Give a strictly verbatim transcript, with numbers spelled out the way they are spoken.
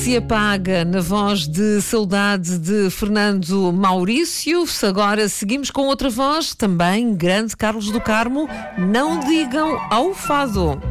Se apaga na voz de saudade de Fernando Maurício. Agora seguimos com outra voz, também grande, Carlos do Carmo. Não digam ao fado.